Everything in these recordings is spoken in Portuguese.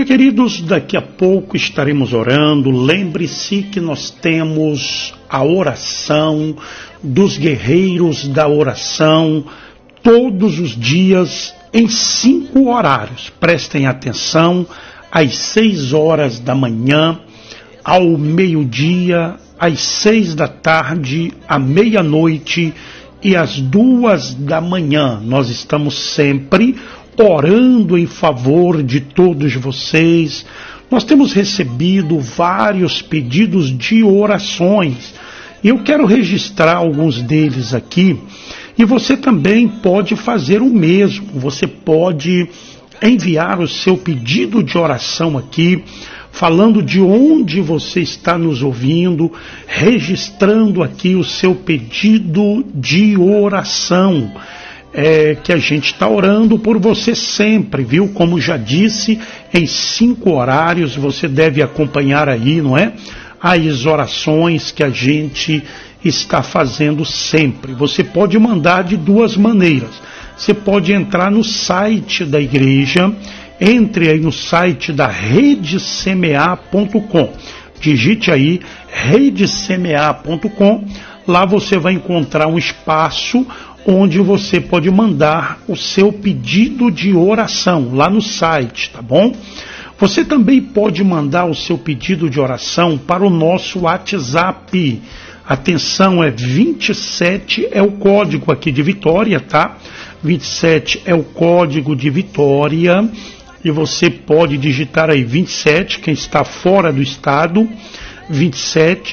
queridos, daqui a pouco estaremos orando. Lembre-se que nós temos a oração dos guerreiros da oração todos os dias em 5 horários. Prestem atenção, às 6 horas da manhã, ao meio-dia, às 6 da tarde, à meia-noite e às 2 da manhã. Nós estamos sempre orando em favor de todos vocês. Nós temos recebido vários pedidos de orações e eu quero registrar alguns deles aqui, e você também pode fazer o mesmo. Você pode enviar o seu pedido de oração aqui, falando de onde você está nos ouvindo, registrando aqui o seu pedido de oração. Que a gente está orando por você sempre, viu? Como já disse, em 5 horários você deve acompanhar aí, não é? As orações que a gente está fazendo sempre. Você pode mandar de 2 maneiras. Você pode entrar no site da igreja, entre aí no site da redesemear.com. Digite aí redesemear.com. Lá você vai encontrar um espaço onde você pode mandar o seu pedido de oração, lá no site, tá bom? Você também pode mandar o seu pedido de oração para o nosso WhatsApp. Atenção, 27 é o código aqui de Vitória, tá? 27 é o código de Vitória, e você pode digitar aí 27, quem está fora do estado, 27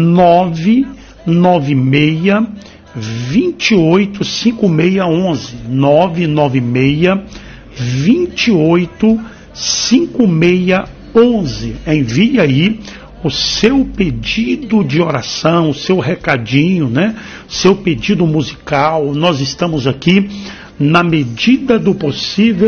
996 28 5611, 996 28 5611. Envie aí o seu pedido de oração, o seu recadinho, né? Seu pedido musical. Nós estamos aqui, na medida do possível,